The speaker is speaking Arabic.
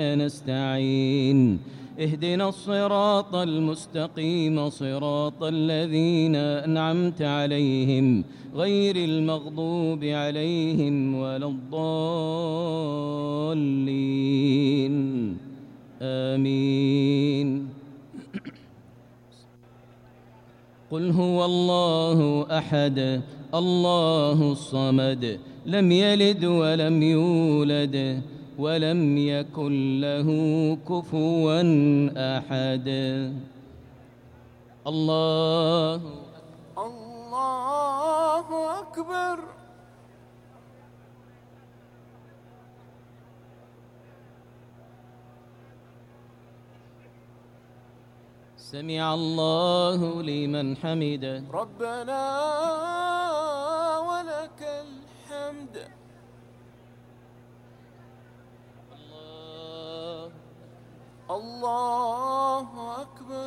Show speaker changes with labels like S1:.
S1: نستعين اهدنا الصراط المستقيم صراط الذين أنعمت عليهم غير المغضوب عليهم ولا الضالين آمين. قل هو الله أحد الله الصمد لم يلد ولم يولد ولم يكن له كفوا أحد. الله
S2: أكبر.
S1: سمع الله لمن حمده.
S2: ربنا ولك الحمد. الله أكبر.